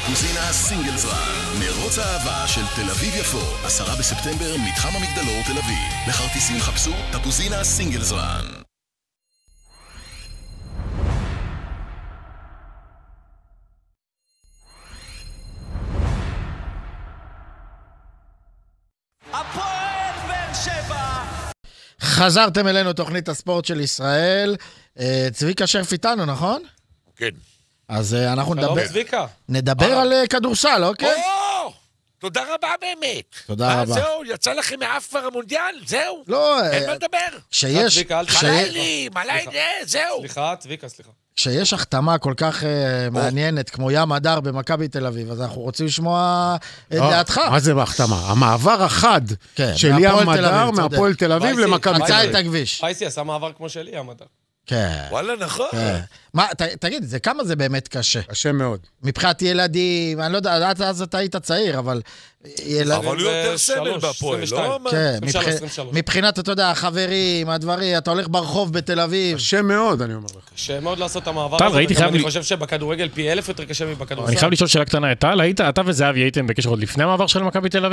תפוזינה סינגלס רן, מרוץ האהבה של תל אביב-יפו, 10 בספטמבר, מתחם המגדלור תל אביב. לכרטיסים חפשו תפוזינה סינגלס רן. הפועל באר שבע. חזרתם אלינו תוכנית הספורט של ישראל. צביקה שרף איתנו, נכון? כן. אז אנחנו נדבר על כדורסל, אוקיי? תודה רבה באמת. תודה רבה. זהו, יצא לכם מאף כבר המונדיאל? זהו. לא, אין מה לדבר. זהו. סליחה. כשיש החתמה כל כך מעניינת כמו ים הדר במכבי תל אביב, אז אנחנו רוצים לשמוע את דעתך. מה זה בהחתמה? המעבר החד של ים הדר מהפועל תל אביב למכבי תל אביב. חצה את הכביש. פייסי עשה מעבר כמו שלי, ים הדר. כן. וואלה, נכון. מה, תגיד, כמה זה באמת קשה? קשה מאוד. מבחינת ילדים, אני לא יודע, אז אתה היית צעיר, אבל... אבל הוא יותר סמל בהפועל, לא? כן, מבחינת, אתה יודע, החברים, הדברים, אתה הולך ברחוב בתל אביב. קשה מאוד, אני אומר לך. קשה מאוד לעשות את המעבר הזה, אני חושב שבכדורגל פי 1000 יותר קשה מבכדורסל. אני חייב לשאול שאלה קטנה, אתה וזהבי הייתם בקשר עוד לפני המעבר של מכבי תל אביב?